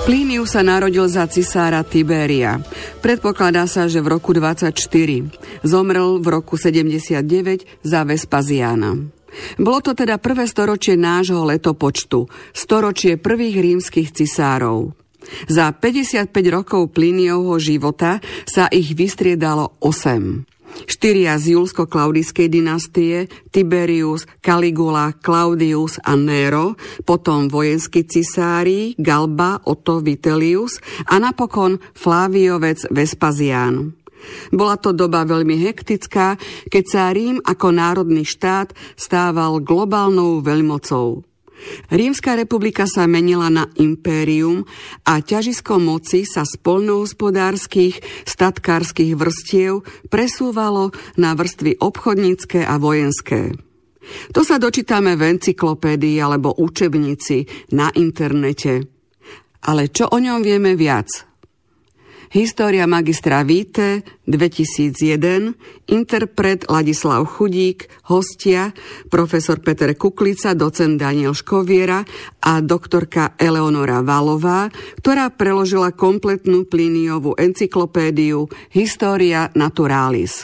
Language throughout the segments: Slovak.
Plinius sa narodil za cisára Tiberia. Predpokladá sa, že v roku 24. Zomrel v roku 79 za Vespaziána. Bolo to teda prvé storočie nášho letopočtu, storočie prvých rímskych cisárov. Za 55 rokov Pliniovho života sa ich vystriedalo 8. 4 z Julsko-Klaudijskej dynastie, Tiberius, Caligula, Claudius a Nero, potom vojenskí cisári, Galba, Otto, Vitellius a napokon Fláviovec Vespazián. Bola to doba veľmi hektická, keď sa Rím ako národný štát stával globálnou veľmocou. Rímska republika sa menila na impérium a ťažisko moci sa z poľnohospodárskych, statkárskych vrstiev presúvalo na vrstvy obchodnícke a vojenské. To sa dočítame v encyklopédii alebo učebnici na internete. Ale čo o ňom vieme viac? História magistra Vitae 2001, interpret Ladislav Chudík, hostia profesor Peter Kuklica, docent Daniel Škoviera a doktorka Eleonora Valová, ktorá preložila kompletnú Pliniovú encyklopédiu Historia Naturalis.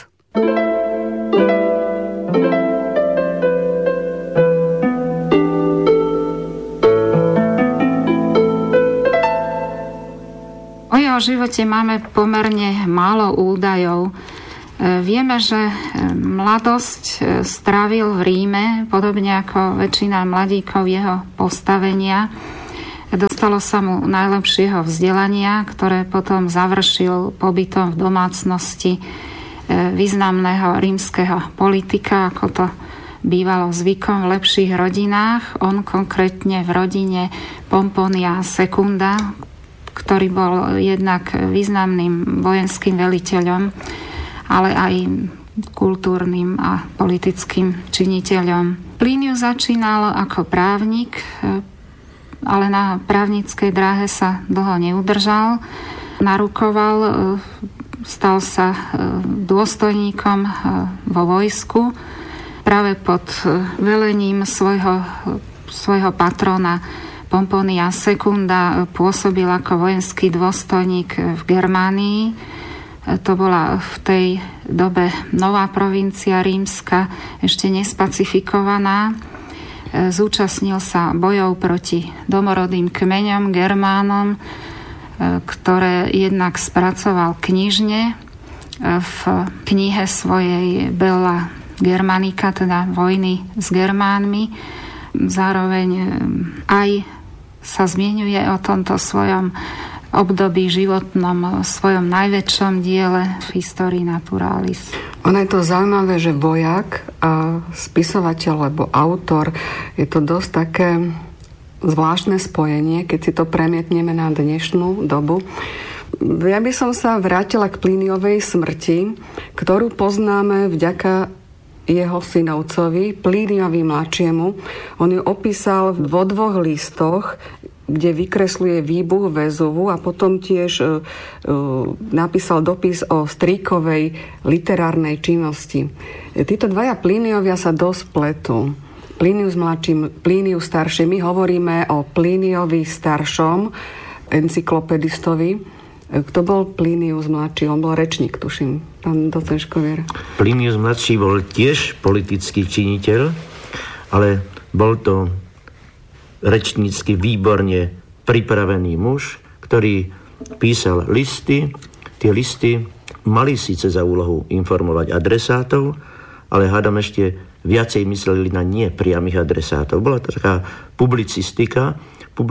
O jeho živote máme pomerne málo údajov. Vieme, že mladosť strávil v Ríme, podobne ako väčšina mladíkov jeho postavenia. Dostalo sa mu najlepšieho vzdelania, ktoré potom završil pobytom v domácnosti významného rímskeho politika, ako to bývalo zvykom v lepších rodinách. On konkrétne v rodine Pomponia Secunda, ktorý bol jednak významným vojenským veliteľom, ale aj kultúrnym a politickým činiteľom. Plinius začínal ako právnik, ale na právnickej dráhe sa dlho neudržal. Narukoval, stal sa dôstojníkom vo vojsku práve pod velením svojho patrona Pomponia Secunda pôsobil ako vojenský dôstojník v Germánii. To bola v tej dobe nová provincia rímska, ešte nespacifikovaná. Zúčastnil sa bojov proti domorodým kmeňom, Germánom, ktoré jednak spracoval knižne v knihe svojej Bella Germanica, teda Vojny s Germánmi. Zároveň aj sa zmieňuje o tomto svojom období životnom, svojom najväčšom diele v Histórii Naturalis. Ono je to zaujímavé, že vojak a spisovateľ alebo autor, je to dosť také zvláštne spojenie, keď si to premietneme na dnešnú dobu. Ja by som sa vrátila k Plíniovej smrti, ktorú poznáme vďaka jeho synovcovi, Plíniovi mladšiemu. On ju opísal vo 2 listoch, kde vykresluje výbuch Vezuvu a potom tiež napísal dopis o strýkovej literárnej činnosti. Títo 2 Plíniovia sa dosť pletú. Plínius mladší, Plínius starší. My hovoríme o Plíniovi staršom, encyklopedistovi. Kto bol Plinius mladší? On bol rečník, tuším, pán docent Škovier. Plinius mladší bol tiež politický činiteľ, ale bol to rečnícky výborne pripravený muž, ktorý písal listy. Tie listy mali síce za úlohu informovať adresátov, ale hádam ešte viacej mysleli na nepriamých adresátov. Bola to taká publicistika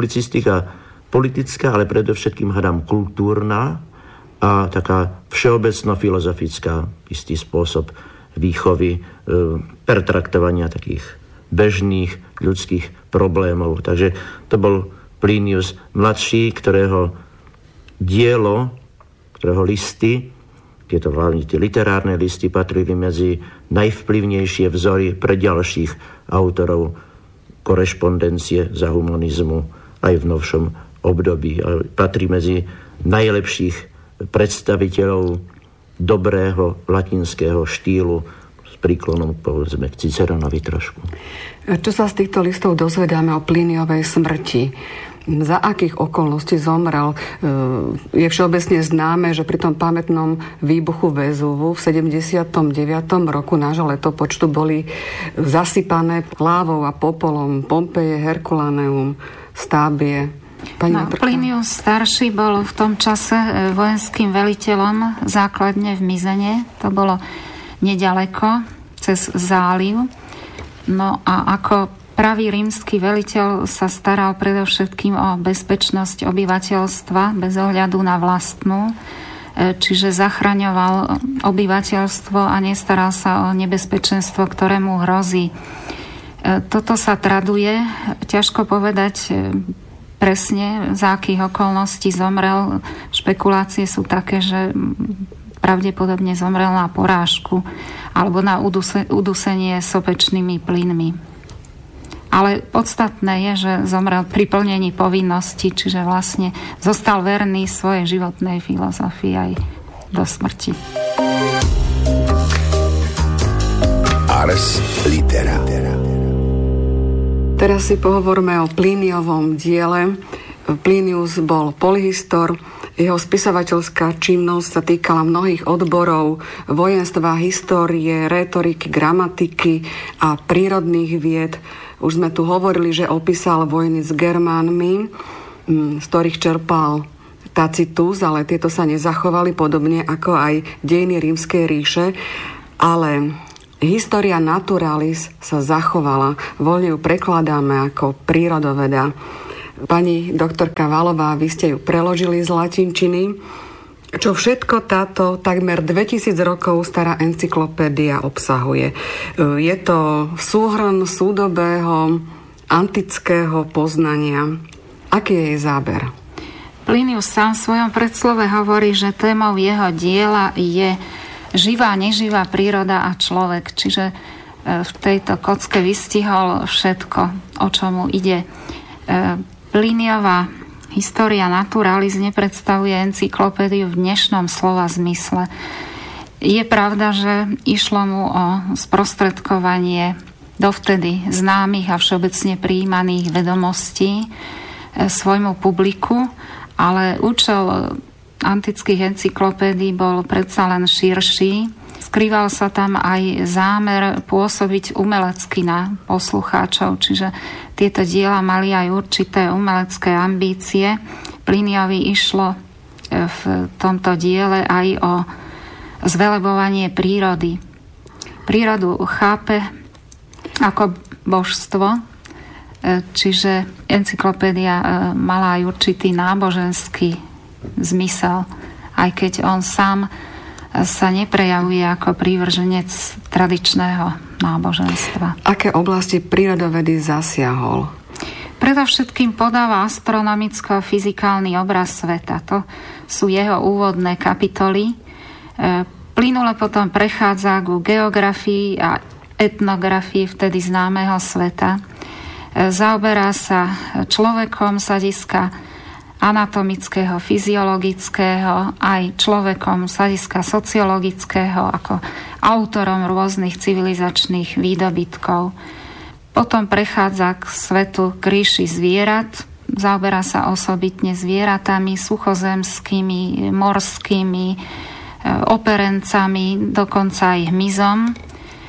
politická, ale predovšetkým hádam kultúrna a taká všeobecno-filozofická istý spôsob výchovy, pertraktovania takých bežných ľudských problémov. Takže to bol Plinius mladší, ktorého dielo, ktorého listy, tieto hlavne tie literárne listy, patrili medzi najvplyvnejšie vzory pre ďalších autorov korešpondencie za humanizmu aj v novšom období. Patrí medzi najlepších predstaviteľov dobrého latinského štýlu s príklonom, povedzme, k Ciceronovi trošku. Čo sa z týchto listov dozvedáme o Plíniovej smrti? Za akých okolností zomrel? Je všeobecne známe, že pri tom pamätnom výbuchu Vezúvu v 79. roku nášho letopočtu boli zasypané lávou a popolom Pompeje, Herkulaneum, Stábie. Plinius starší bol v tom čase vojenským veliteľom základne v Mizene. To bolo nedaleko, cez záliv. No a ako pravý rímsky veliteľ sa staral predovšetkým o bezpečnosť obyvateľstva bez ohľadu na vlastnú, čiže zachraňoval obyvateľstvo a nestaral sa o nebezpečenstvo, ktorému hrozí. Toto sa traduje, ťažko povedať presne, za akých okolností zomrel. Špekulácie sú také, že pravdepodobne zomrel na porážku alebo na udusenie sopečnými plynmi. Ale podstatné je, že zomrel pri plnení povinností, čiže vlastne zostal verný svojej životnej filozofii aj do smrti. Ars litera. Teraz si pohovoríme o Plíniovom diele. Plinius bol polyhistor. Jeho spisovateľská činnosť sa týkala mnohých odborov vojenstva, histórie, rétoriky, gramatiky a prírodných vied. Už sme tu hovorili, že opísal vojny s Germánmi, z ktorých čerpal Tacitus, ale tieto sa nezachovali, podobne ako aj dejiny Rímskej ríše. Ale Historia naturalis sa zachovala. Voľne ju prekladáme ako prírodoveda. Pani doktorka Valová, vy ste ju preložili z latinčiny. Čo všetko táto takmer 2000 rokov stará encyklopédia obsahuje? Je to súhrn súdobého antického poznania. Aký je jej záber? Plinius sám v svojom predslove hovorí, že témou jeho diela je živá, neživá príroda a človek. Čiže v tejto kocke vystihol všetko, o čomu ide. Pliniová Historia naturalis nepredstavuje encyklopédiu v dnešnom slova zmysle. Je pravda, že išlo mu o sprostredkovanie dovtedy známych a všeobecne prijímaných vedomostí svojmu publiku, ale účel antických encyklopédií bol predsa len širší. Skrýval sa tam aj zámer pôsobiť umelecky na poslucháčov, čiže tieto diela mali aj určité umelecké ambície. Pliniovi išlo v tomto diele aj o zvelebovanie prírody. Prírodu chápe ako božstvo, čiže encyklopédia mala aj určitý náboženský zmysel, aj keď on sám sa neprejavuje ako prívrženec tradičného náboženstva. Aké oblasti prírodovedy zasiahol? Predovšetkým podáva astronomicko-fyzikálny obraz sveta. To sú jeho úvodné kapitoly. Plynule potom prechádza ku geografii a etnografii vtedy známeho sveta. Zaoberá sa človekom z hľadiska anatomického, fyziologického, aj človekom z hľadiska sociologického, ako autorom rôznych civilizačných výdobytkov. Potom prechádza k svetu, k ríši zvierat, zaoberá sa osobitne zvieratami, suchozemskými, morskými, operencami, dokonca aj hmyzom.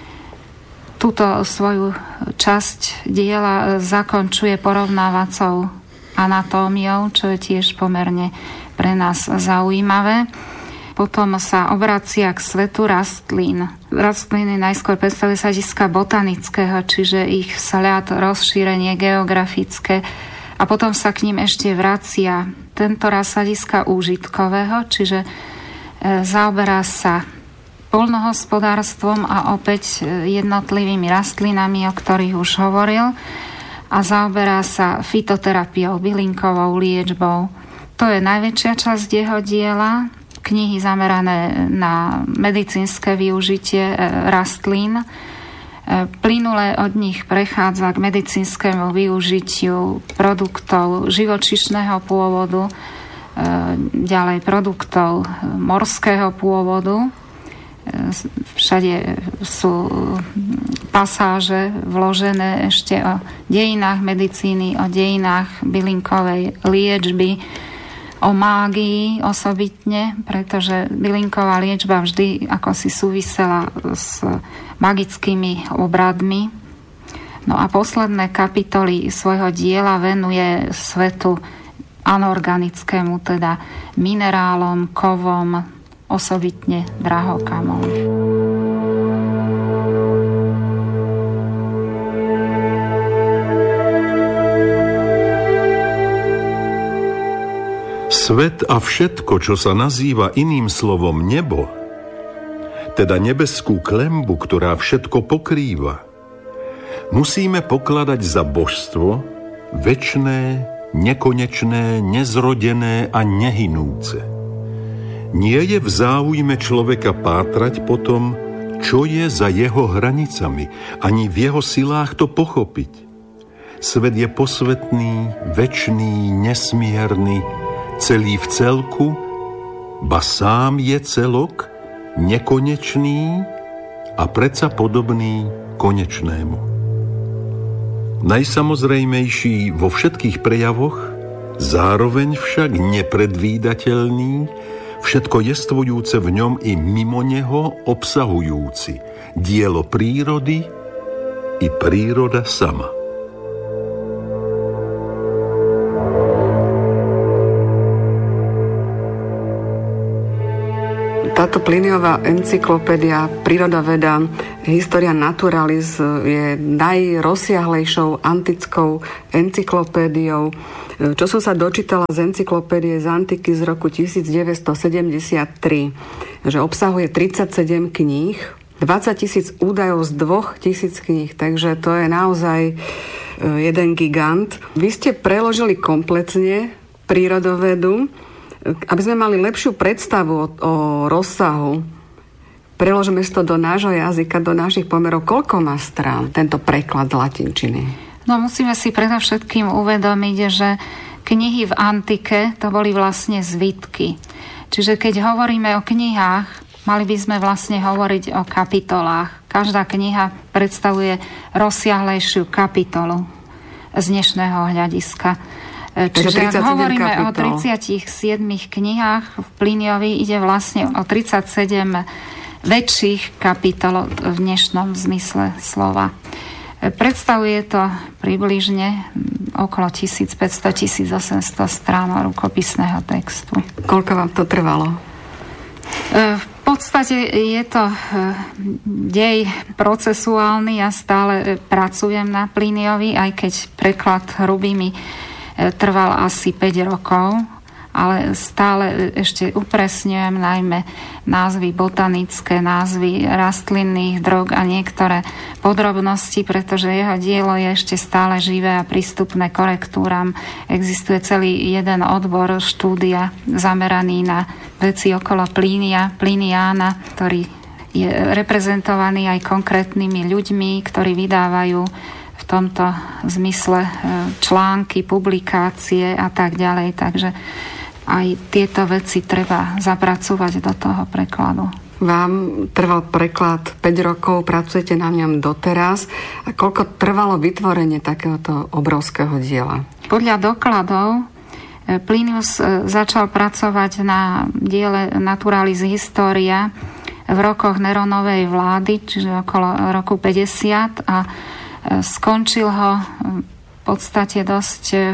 Túto svoju časť diela zakončuje porovnávacou anatómiou, čo je tiež pomerne pre nás zaujímavé. Potom sa obracia k svetu rastlín. Rastliny najskôr predstavuje sa hľadiska botanického, čiže ich vzhľad, rozšírenie geografické, a potom sa k ním ešte vracia tento raz hľadiska úžitkového, čiže zaoberá sa poľnohospodárstvom a opäť jednotlivými rastlinami, o ktorých už hovoril, a zaoberá sa fytoterapiou, bylinkovou liečbou. To je najväčšia časť jeho diela. Knihy zamerané na medicínske využitie rastlín. Plynule od nich prechádza k medicínskemu využitiu produktov živočíšneho pôvodu, ďalej produktov morského pôvodu. Všade sú pasáže vložené ešte o dejinách medicíny, o dejinách bylinkovej liečby, o mágii osobitne, pretože bylinková liečba vždy ako si súvisela s magickými obradmi. No a posledné kapitoly svojho diela venuje svetu anorganickému, teda minerálom, kovom, osobitne drahokamom. Svet a všetko, čo sa nazýva iným slovom nebo, teda nebeskú klembu, ktorá všetko pokrýva, musíme pokladať za božstvo, večné, nekonečné, nezrodené a nehynúce. Nie je v záujme človeka pátrať po tom, čo je za jeho hranicami, ani v jeho silách to pochopiť. Svet je posvetný, večný, nesmierny, celý v celku, ba sám je celok, nekonečný a predsa podobný konečnému. Najsamozrejmejší vo všetkých prejavoch, zároveň však nepredvídateľný, všetko jestvujúce v ňom i mimo neho obsahujúci, dielo prírody i príroda sama. Táto Pliniová encyklopédia Prírodaveda Historia Naturalis je najrozsiahlejšou antickou encyklopédiou. Čo som sa dočítala z encyklopédie z antiky z roku 1973, že obsahuje 37 kníh, 20 000 údajov z 2000 kníh, takže to je naozaj jeden gigant. Vy ste preložili kompletne prírodovedu, aby sme mali lepšiu predstavu o rozsahu. Preložíme si to do nášho jazyka, do našich pomerov. Koľko má strán tento preklad z latinčiny? No musíme si predovšetkým uvedomiť, že knihy v antike to boli vlastne zvitky. Čiže keď hovoríme o knihách, mali by sme vlastne hovoriť o kapitolách. Každá kniha predstavuje rozsiahlejšiu kapitolu z dnešného hľadiska. Čiže ak hovoríme kapitol o 37 knihách v Pliniovi, ide vlastne o 37 väčších kapitol v dnešnom zmysle slova. Predstavuje to približne okolo 1500-1800 strán rukopisného textu. Koľko vám to trvalo? V podstate je to dej procesuálny. Ja stále pracujem na Pliniovi, aj keď preklad hrubý mi trval asi 5 rokov, ale stále ešte upresňujem najmä názvy botanické, názvy rastlinných drog a niektoré podrobnosti, pretože jeho dielo je ešte stále živé a prístupné korektúram. Existuje celý jeden odbor štúdia zameraný na veci okolo Pliniána, ktorý je reprezentovaný aj konkrétnymi ľuďmi, ktorí vydávajú v tomto zmysle články, publikácie a tak ďalej. Takže aj tieto veci treba zapracovať do toho prekladu. Vám trval preklad 5 rokov, pracujete na ňom doteraz. A koľko trvalo vytvorenie takéhoto obrovského diela? Podľa dokladov Plinius začal pracovať na diele Naturalis Historia v rokoch Neronovej vlády, čiže okolo roku 50, a skončil ho v podstate dosť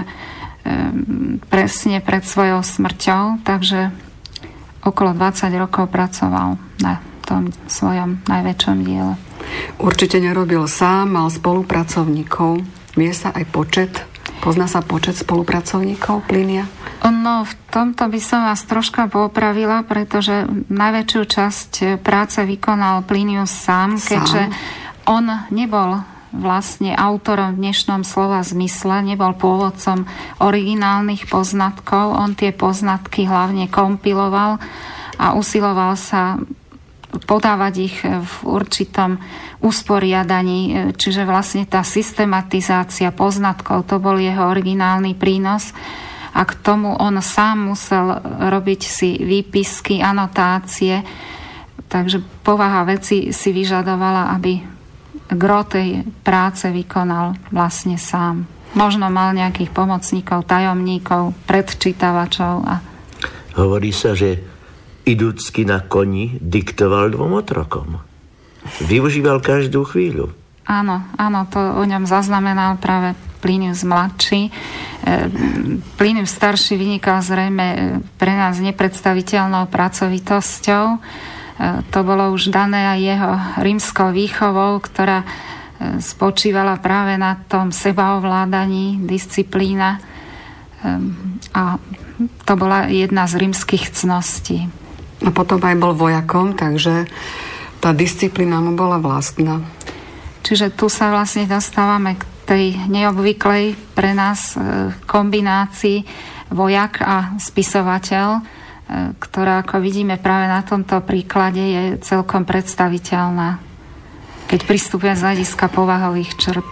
presne pred svojou smrťou, takže okolo 20 rokov pracoval na tom svojom najväčšom diele. Určite nerobil sám, mal spolupracovníkov. Vie sa aj počet? Pozná sa počet spolupracovníkov Plinia? No, v tomto by som vás troška popravila, pretože najväčšiu časť práce vykonal Plinius sám, keďže on nebol vlastne autorom v dnešnom slova zmysle, nebol pôvodcom originálnych poznatkov. On tie poznatky hlavne kompiloval a usiloval sa podávať ich v určitom usporiadaní. Čiže vlastne tá systematizácia poznatkov, to bol jeho originálny prínos. A k tomu on sám musel robiť si výpisky, anotácie. Takže povaha veci si vyžadovala, aby gro tej práce vykonal vlastne sám. Možno mal nejakých pomocníkov, tajomníkov, predčítavačov. Hovorí sa, že idúcky na koni diktoval 2 otrokom. Využíval každú chvíľu. Áno, to o ňom zaznamenal práve Plinius mladší. Plinius starší vynikal zrejme pre nás nepredstaviteľnou pracovitosťou. To bolo už dané aj jeho rímskou výchovou, ktorá spočívala práve na tom sebaovládaní, disciplína. A to bola jedna z rímskych cností. A potom aj bol vojakom, takže tá disciplína mu bola vlastná. Čiže tu sa vlastne dostávame k tej neobvyklej pre nás kombinácii vojak a spisovateľ, ktorá, ako vidíme práve na tomto príklade, je celkom predstaviteľná, keď pristupuje z hľadiska povahových črt.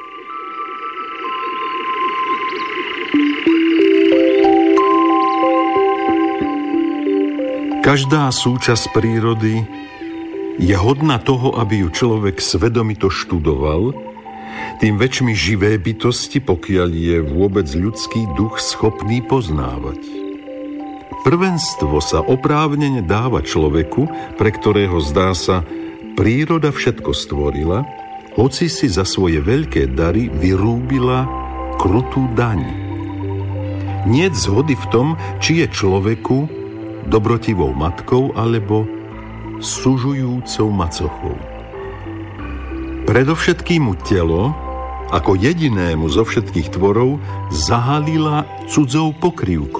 Každá súčasť prírody je hodná toho, aby ju človek svedomito študoval, tým väčšmi živé bytosti, pokiaľ je vôbec ľudský duch schopný poznávať. Prvenstvo sa oprávnene dáva človeku, pre ktorého zdá sa, príroda všetko stvorila, hoci si za svoje veľké dary vyrúbila krutú daň. Niet zhody v tom, či je človeku dobrotivou matkou alebo sužujúcou macochou. Predovšetkým mu telo, ako jedinému zo všetkých tvorov, zahalila cudzou pokrývkou.